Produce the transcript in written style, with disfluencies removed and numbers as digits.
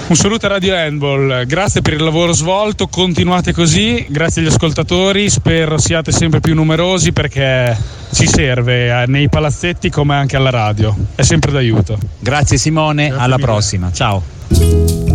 Un saluto a Radio Handball, grazie per il lavoro svolto, continuate così, grazie agli ascoltatori, spero siate sempre più numerosi perché ci serve nei palazzetti come anche alla radio, è sempre d'aiuto. Grazie Simone, Grazie alla mille. prossima, ciao.